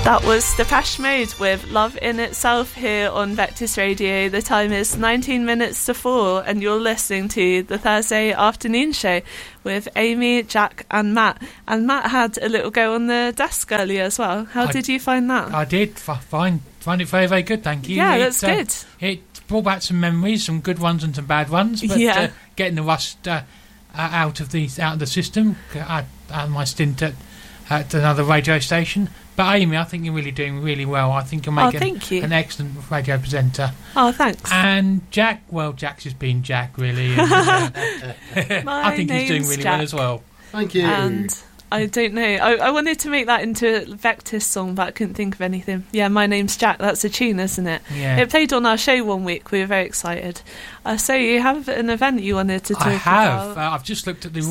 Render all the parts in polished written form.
That was Depeche Mode with Love in Itself here on Vectis Radio. The time is 19 minutes to 4 and you're listening to the Thursday afternoon show with Amy, Jack and Matt. And Matt had a little go on the desk earlier as well. How did you find that? I did find it very, very good, thank you. Yeah, that's good. It brought back some memories, some good ones and some bad ones. But getting the rust out of the system, I had my stint at another radio station. But Amy, I think you're really doing really well. I think you're making an excellent radio presenter. Oh, thanks. And Jack, well, Jack's just been Jack, really. And, I think he's doing really well as well. Thank you. And I don't know. I wanted to make that into a Vectis song, but I couldn't think of anything. Yeah, My Name's Jack. That's a tune, isn't it? Yeah. It played on our show one week. We were very excited. So you have an event you wanted to talk about? I have. I've just looked at the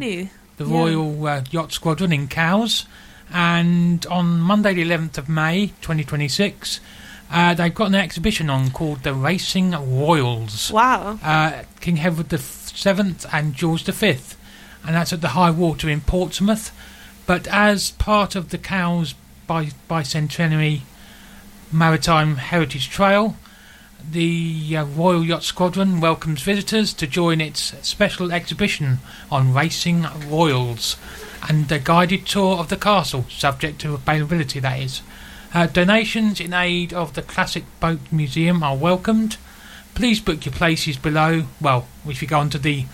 Royal Yacht Squadron in Cowes. And on Monday the 11th of May 2026 they've got an exhibition on called the Racing Royals. Wow. King Edward VII and George V, and that's at the High Water in Portsmouth. But as part of the Cowes Bicentenary Maritime Heritage Trail, the Royal Yacht Squadron welcomes visitors to join its special exhibition on Racing Royals and a guided tour of the castle, subject to availability, that is. Donations in aid of the Classic Boat Museum are welcomed. Please book your places below. Well, if you go onto the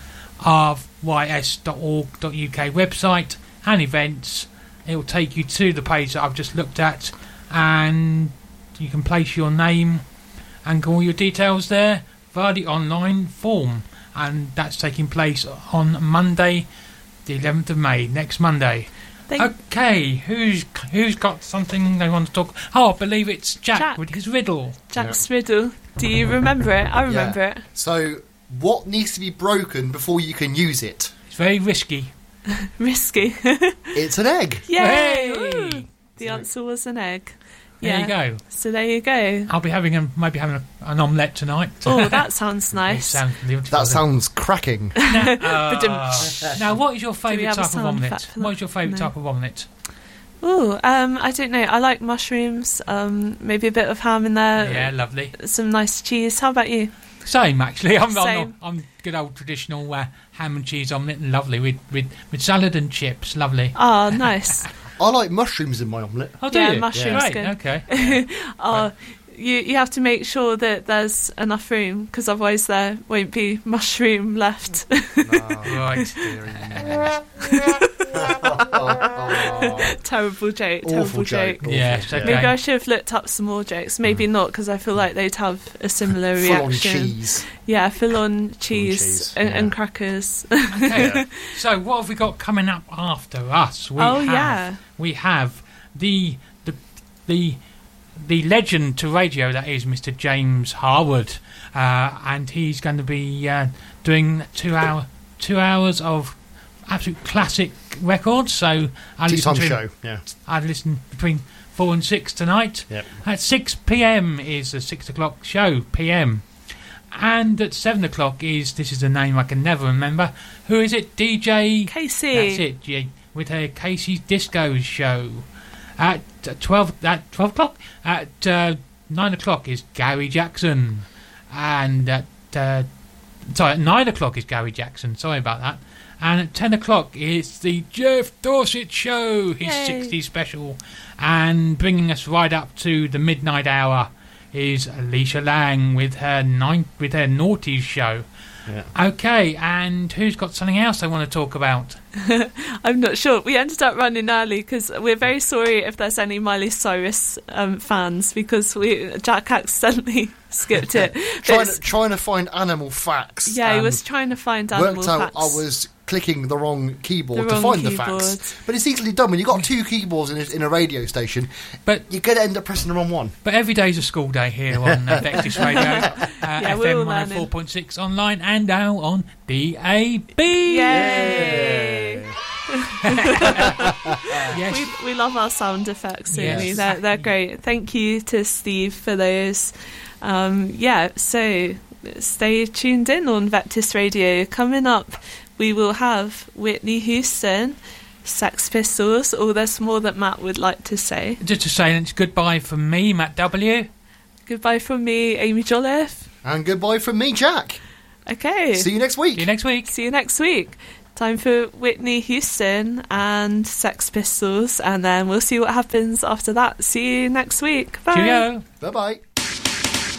rys.org.uk website and events, it will take you to the page that I've just looked at, and you can place your name and all your details there via the online form, and that's taking place on Monday the 11th of May, next Monday. Okay, who's got something they want to talk? I believe it's Jack with his riddle. Jack's riddle. Do you remember it? I remember it. So, what needs to be broken before you can use it? It's very risky. Risky. It's an egg. Yay! Hey! The answer was an egg. There you go. So there you go. I'll be having an omelette tonight. Oh, that sounds nice. That sounds cracking. Now, what is your favourite type of omelette? What is your favourite type of omelette? Oh, I don't know. I like mushrooms. Maybe a bit of ham in there. Yeah, lovely. Some nice cheese. How about you? Same, actually. Same. I'm good old traditional ham and cheese omelette. Lovely with salad and chips. Lovely. Oh, nice. I like mushrooms in my omelette. Oh, do you? Mushrooms. Good. Okay. You have to make sure that there's enough room, because otherwise there won't be mushroom left. Right. Terrible joke. Awful joke. Yeah. Okay. Maybe I should have looked up some more jokes. Maybe not, because I feel like they'd have a similar reaction. Full-on cheese. Yeah, full-on cheese and crackers. Okay. So what have we got coming up after us? We have the legend to radio, that is Mr. James Harwood, and he's going to be doing 2 hours of absolute classic records. So I listen between 4 and 6 tonight. Yep. At 6 p.m. is the 6 o'clock show p.m. And at 7 o'clock this is a name I can never remember. Who is it? DJ Casey. That's it. Yeah, with her Casey's Disco show. At 12 o'clock. At 9 o'clock is Gary Jackson. And at 9 o'clock is Gary Jackson. Sorry about that. And at 10 o'clock is the Jeff Dorset Show, his 60s special. And bringing us right up to the midnight hour is Alicia Lang with her Naughties show. Yeah. Okay, and who's got something else they want to talk about? I'm not sure. We ended up running early because we're very sorry if there's any Miley Cyrus fans, because Jack accidentally skipped it. trying to find animal facts. Yeah, he was trying to find animal facts. Worked out I was clicking the wrong keyboard to find the facts. But it's easily done when you've got 2 keyboards in a radio station. But you're going to end up pressing the wrong one. But every day's a school day here on Vectis Radio, FM 104.6 online and now on DAB. Yay! Yes. We love our sound effects, really. Yes. They're great. Thank you to Steve for those. So stay tuned in on Vectis Radio. Coming up, we will have Whitney Houston, Sex Pistols, or there's more that Matt would like to say? Just to say it's goodbye from me, Matt W. Goodbye from me, Amy Jolliffe. And goodbye from me, Jack. Okay. See you next week. See you next week. Time for Whitney Houston and Sex Pistols, and then we'll see what happens after that. See you next week. Bye. Cheerio. Bye-bye.